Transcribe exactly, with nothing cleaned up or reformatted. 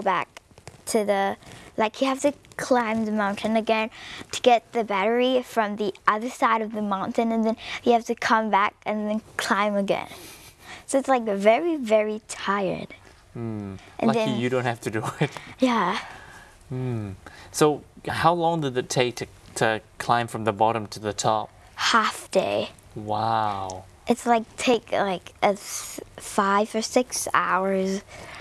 back to the, like you have to climb the mountain again to get the battery from the other side of the mountain, and then you have to come back and then climb again. So it's like very, very tired. Mm. And Lucky then- you don't have to do it. Yeah. Mm. So how long did it take to, to climb from the bottom to the top? Half day. Wow. It's like take like a s- five or six hours.